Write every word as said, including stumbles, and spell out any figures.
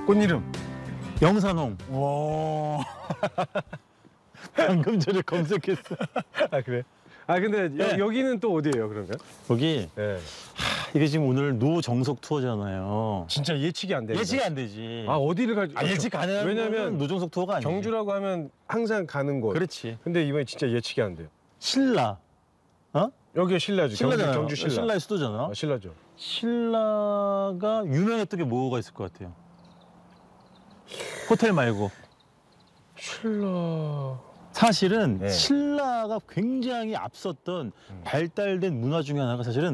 꽃 이름. 영산홍. 와. 방금 전에 검색했어. 아 그래? 아 근데 네. 여, 여기는 또 어디예요 그러면? 여기 네. 이게 지금 오늘 노정석 투어잖아요. 진짜 예측이 안 돼. 예측이 안 되지. 아 어디를 갈지. 아, 예측 가능한 왜냐면 노정석 투어가 아니지. 경주라고 하면 항상 가는 곳. 그렇지. 근데 이번에 진짜 예측이 안 돼요. 신라. 어? 여기가 신라죠. 경주, 신라잖아요. 경주 신라. 신라의 수도잖아. 아, 신라죠. 신라가 유명했던 게 뭐가 있을 것 같아요? 호텔 말고. 신라. 사실은 네. 신라가 굉장히 앞섰던 발달된 문화 중에 하나가 사실은